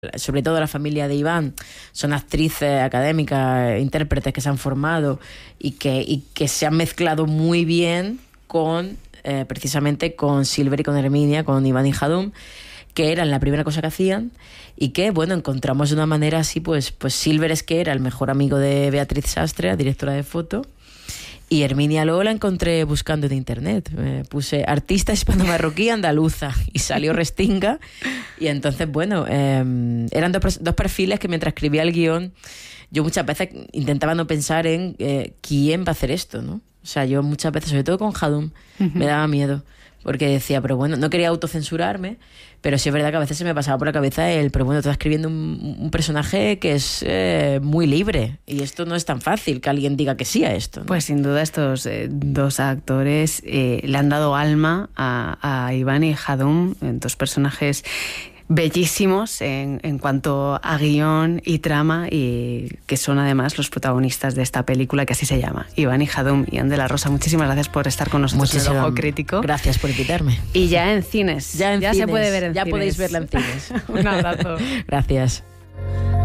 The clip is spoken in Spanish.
sobre todo la familia de Iván, son actrices académicas, intérpretes que se han formado y que se han mezclado muy bien con precisamente con Silver y con Herminia, con Iván y Jadum, que eran la primera cosa que hacían y que, bueno, encontramos de una manera así, pues Silver es que era el mejor amigo de Beatriz Sastre, directora de foto, y Herminia luego la encontré buscando en internet. Puse artista hispano-marroquí andaluza y salió Restinga. Y entonces, bueno, eran dos perfiles que mientras escribía el guión, yo muchas veces intentaba no pensar en quién va a hacer esto, ¿no? O sea, yo muchas veces, sobre todo con Jadum, me daba miedo. Porque decía, pero bueno, no quería autocensurarme, pero sí es verdad que a veces se me pasaba por la cabeza pero bueno, estás escribiendo un personaje que es muy libre y esto no es tan fácil que alguien diga que sí a esto, ¿no? Pues sin duda estos dos actores le han dado alma a Iván y Jadum, dos personajes bellísimos en cuanto a guión y trama, y que son además los protagonistas de esta película, que así se llama, Iván y Jadum. Ian de la Rosa, muchísimas gracias por estar con nosotros en El Ojo Crítico. Gracias por invitarme. Y ya en cines. Ya se puede ver en ya cines. Podéis verla en cines. Un abrazo. Gracias.